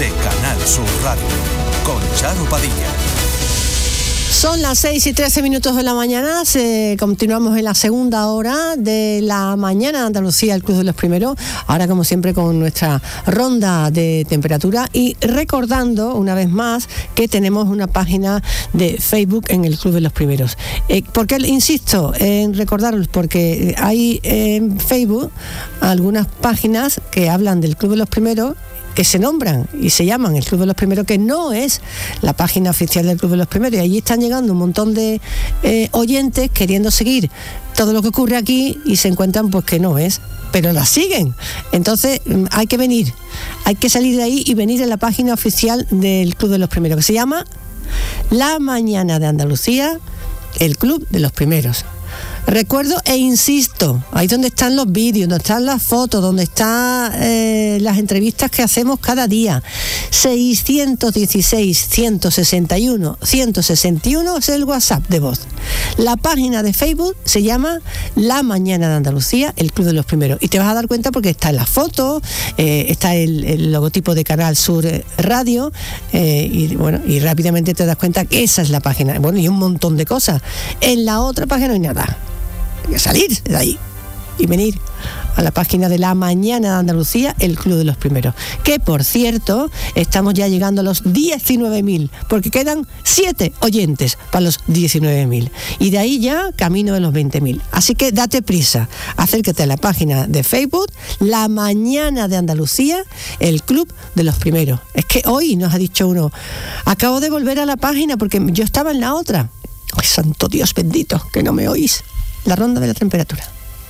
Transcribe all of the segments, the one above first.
de Canal Sur Radio, con Charo Padilla. Son las 6:13 de la mañana, continuamos en la segunda hora de la mañana de Andalucía, el Club de los Primeros, ahora como siempre con nuestra ronda de temperatura y recordando una vez más que tenemos una página de Facebook en el Club de los Primeros. ¿Por qué insisto en recordarlos? Porque hay en Facebook algunas páginas que hablan del Club de los Primeros, que se nombran y se llaman el Club de los Primeros, que no es la página oficial del Club de los Primeros, y allí están llegando un montón de oyentes queriendo seguir todo lo que ocurre aquí y se encuentran pues que no es, pero la siguen. Entonces hay que venir, hay que salir de ahí y venir a la página oficial del Club de los Primeros, que se llama La Mañana de Andalucía, el Club de los Primeros. Recuerdo e insisto, ahí donde están los vídeos, donde están las fotos, donde están las entrevistas que hacemos cada día. 616-161-161 es el WhatsApp de voz. La página de Facebook se llama La Mañana de Andalucía, el Club de los Primeros. Y te vas a dar cuenta porque está en las fotos, está el logotipo de Canal Sur Radio, y rápidamente te das cuenta que esa es la página. Bueno, y un montón de cosas. En la otra página no hay nada. Hay que salir de ahí y venir a la página de La Mañana de Andalucía, el Club de los Primeros, que por cierto estamos ya llegando a los 19.000, porque quedan 7 oyentes para los 19.000 y de ahí ya camino de los 20.000, así que date prisa, acércate a la página de Facebook La Mañana de Andalucía, el Club de los Primeros. Es que hoy nos ha dicho uno, acabo de volver a la página porque yo estaba en la otra. Ay, santo Dios bendito, que no me oís. La ronda de la temperatura.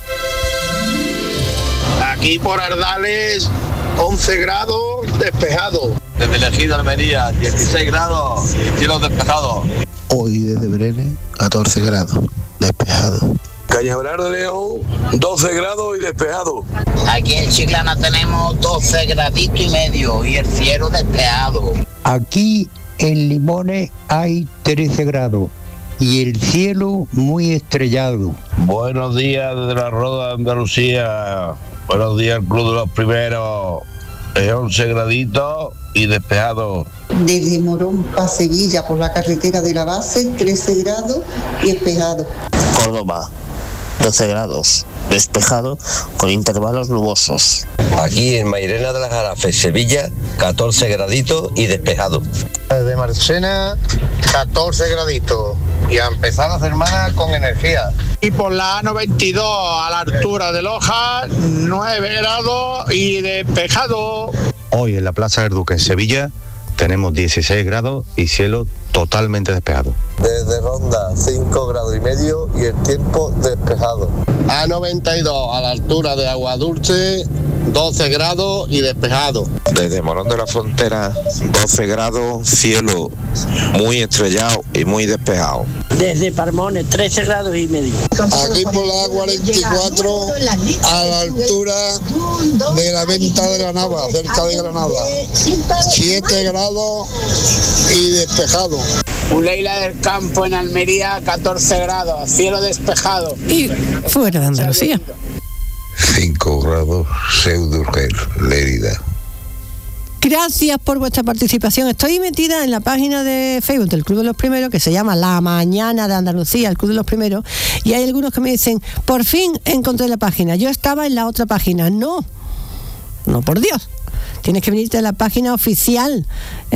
Aquí por Ardales, 11 grados, despejado. Desde el Ejido Almería, 16 grados, cielo despejado. Hoy desde Brenes, 14 grados, despejado. Cañaveral de León, 12 grados y despejado. Aquí en Chiclana tenemos 12 graditos y medio y el cielo despejado. Aquí en Limones hay 13 grados. Y el cielo muy estrellado. Buenos días desde la Roda de Andalucía. Buenos días, el Club de los Primeros. 11 graditos y despejado. Desde Morón para Sevilla por la carretera de la base, 13 grados y despejado. Córdoba, 12 grados, despejado con intervalos nubosos. Aquí en Mairena de las Jarafes, Sevilla, 14 graditos y despejado. Desde Marchena, 14 graditos y a empezar la semana con energía. Y por la A92 a la altura de Loja, 9 grados y despejado. Hoy en la Plaza del Duque en Sevilla tenemos 16 grados y cielo totalmente despejado. Desde Ronda, 5 grados y medio y el tiempo despejado. A92 a la altura de Aguadulce, 12 grados y despejado. Desde Morón de la Frontera, 12 grados, cielo muy estrellado y muy despejado. Desde Parmones, 13 grados y medio. Aquí por la A44, a la altura de la Venta de Granada, cerca de Granada, 7 grados y despejado. Leila del Campo en Almería, 14 grados, cielo despejado. Y fuera de Andalucía. 5 grados, Pseudo-Urgel, Lérida. Gracias por vuestra participación. Estoy metida en la página de Facebook del Club de los Primeros, que se llama La Mañana de Andalucía, el Club de los Primeros, y hay algunos que me dicen, por fin encontré la página, yo estaba en la otra página. No, por Dios. Tienes que venirte a la página oficial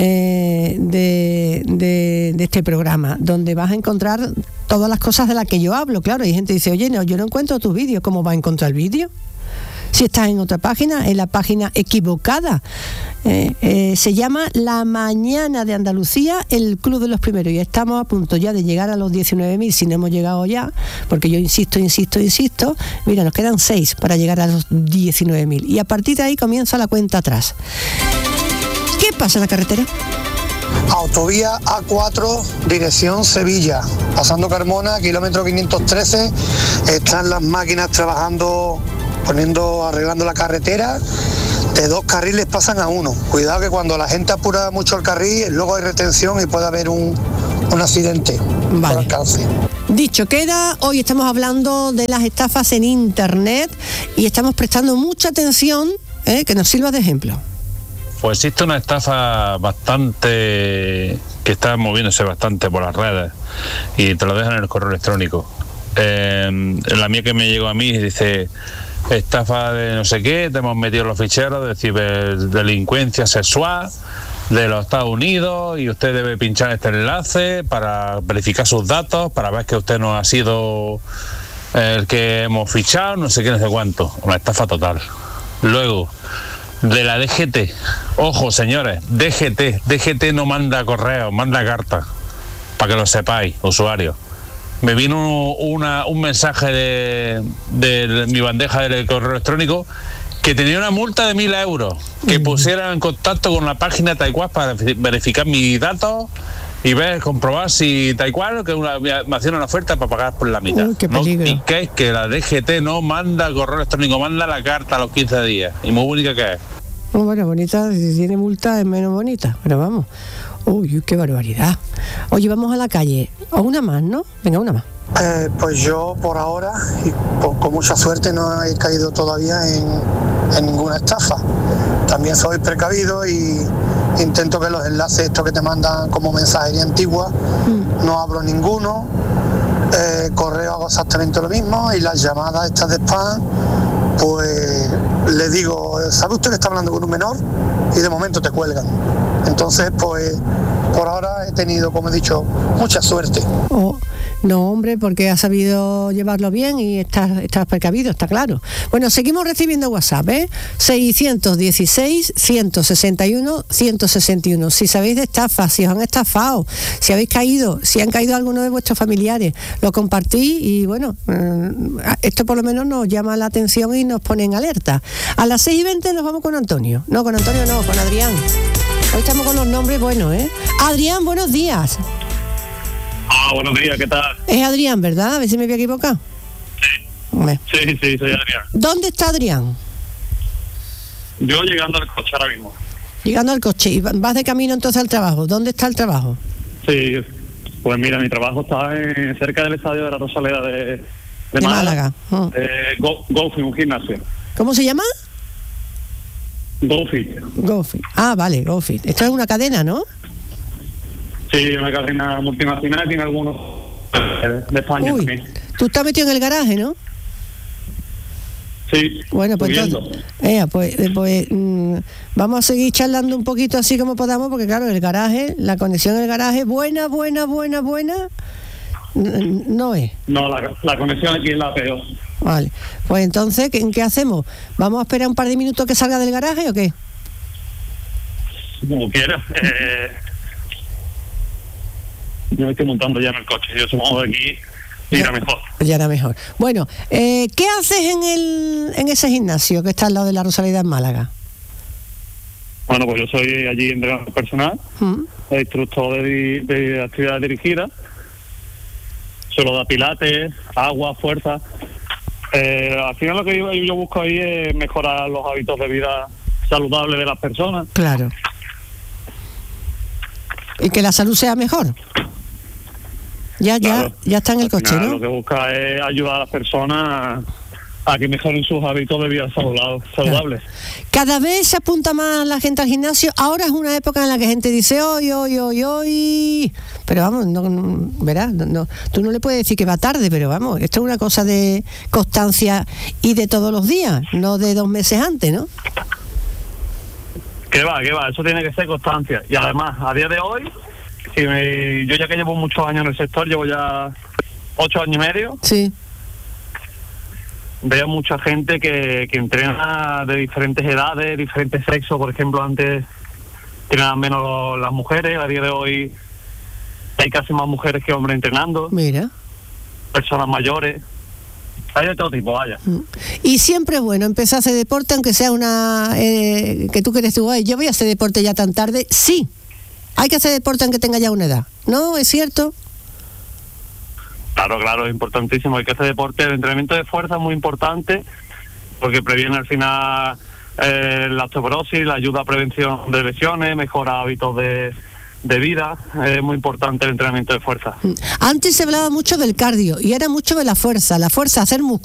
de este programa, donde vas a encontrar todas las cosas de las que yo hablo. Claro, hay gente que dice, oye, no, yo no encuentro tus vídeos. ¿Cómo va a encontrar el vídeo? Si estás en otra página, en la página equivocada. Se llama La Mañana de Andalucía, el Club de los Primeros, y estamos a punto ya de llegar a los 19.000, si no hemos llegado ya, porque yo insisto, mira, nos quedan 6 para llegar a los 19.000, y a partir de ahí comienza la cuenta atrás. ¿Qué pasa en la carretera? Autovía A4, dirección Sevilla, pasando Carmona, kilómetro 513, están las máquinas trabajando, arreglando la carretera. De 2 carriles pasan a 1. Cuidado que cuando la gente apura mucho el carril, luego hay retención y puede haber un accidente. Vale. Dicho queda, hoy estamos hablando de las estafas en internet y estamos prestando mucha atención, que nos sirva de ejemplo. Pues existe una estafa bastante que está moviéndose bastante por las redes y te lo dejan en el correo electrónico. La mía que me llegó a mí dice: estafa de no sé qué, te hemos metido en los ficheros de ciberdelincuencia sexual de los Estados Unidos y usted debe pinchar este enlace para verificar sus datos, para ver que usted no ha sido el que hemos fichado, no sé qué, no sé cuánto. Una estafa total. Luego, de la DGT, ojo señores, DGT no manda correo, manda carta, para que lo sepáis, usuarios. Me vino un mensaje de mi bandeja del correo electrónico que tenía una multa de 1.000 euros, que pusiera en contacto con la página Taekwondo para verificar mis datos y comprobar si Taekwondo que me hacía una oferta para pagar por la mitad. No piquéis que la DGT no manda correo electrónico, manda la carta a los 15 días. Y muy bonita que es. Bueno, bonita, si tiene multa es menos bonita, pero vamos. Uy, qué barbaridad. Oye, vamos a la calle. O una más, ¿no? Venga, una más. Pues yo por ahora, y con mucha suerte, no he caído todavía en ninguna estafa. También soy precavido y intento que los enlaces estos que te mandan como mensajería antigua, no abro ninguno. Correo hago exactamente lo mismo, y las llamadas estas de spam, pues le digo: ¿sabe usted que está hablando con un menor? Y de momento te cuelgan. Entonces, pues por ahora he tenido, como he dicho, mucha suerte. No, hombre, porque has sabido llevarlo bien y estás precavido, está claro. Bueno, seguimos recibiendo WhatsApp, 616-161-161. Si sabéis de estafas, si os han estafado, si habéis caído, si han caído algunos de vuestros familiares, lo compartís y bueno, esto por lo menos nos llama la atención y nos pone en alerta. A las 6:20 nos vamos con Antonio. No, con Antonio no, con Adrián. Hoy estamos con los nombres buenos, Adrián, buenos días. Buenos días, ¿qué tal? Es Adrián, ¿verdad? A ver si me voy a equivocar. Sí, soy Adrián. ¿Dónde está Adrián? Yo llegando al coche ahora mismo. Llegando al coche, y vas de camino entonces al trabajo. ¿Dónde está el trabajo? Sí, pues mira, mi trabajo está cerca del estadio de la Rosaleda de Málaga. GoFit, un gimnasio. ¿Cómo se llama? GoFit. Ah, vale, GoFit. Esto es una cadena, ¿no? Sí, una cadena multinacional, tiene algunos de España también. Tú estás metido en el garaje, ¿no? Sí. Bueno, pues entonces, vamos a seguir charlando un poquito así como podamos, porque claro, el garaje, la conexión en el garaje, buena, no es. No, la conexión aquí es la peor. Vale, pues entonces, ¿qué hacemos? ¿Vamos a esperar un par de minutos que salga del garaje o qué? Como quieras. Yo me estoy montando ya en el coche, yo supongo que aquí ya era mejor. Bueno, ¿qué haces en ese gimnasio que está al lado de la Rosaleda en Málaga? Bueno, pues yo soy allí entrenador personal, instructor de actividad dirigida, solo da pilates, agua, fuerza. Al final lo que yo busco ahí es mejorar los hábitos de vida saludables de las personas. Claro. Y que la salud sea mejor. Ya está en el coche, ¿no? Lo que busca es ayudar a las personas a que mejoren sus hábitos de vida saludables. Cada vez se apunta más la gente al gimnasio. Ahora es una época en la que la gente dice hoy. Pero vamos, verás, tú no le puedes decir que va tarde, pero vamos, esto es una cosa de constancia y de todos los días, no de 2 meses antes, ¿no? Que va, eso tiene que ser constancia. Y además, a día de hoy, yo ya que llevo muchos años en el sector, llevo ya 8 años y medio. Sí. Veo mucha gente que entrena de diferentes edades, diferentes sexos. Por ejemplo, antes entrenaban menos las mujeres, a día de hoy hay casi más mujeres que hombres entrenando. Mira. Personas mayores. Hay de todo tipo, vaya. Y siempre es bueno empezar a hacer deporte, aunque sea que tú quieres yo voy a hacer deporte ya tan tarde. Sí, hay que hacer deporte aunque tenga ya una edad. ¿No? ¿Es cierto? Claro, es importantísimo. Hay que hacer deporte. El entrenamiento de fuerza es muy importante porque previene al final la osteoporosis, la ayuda a prevención de lesiones, mejora hábitos de vida. Es muy importante el entrenamiento de fuerza. Antes se hablaba mucho del cardio y era mucho de la fuerza hacer músculo.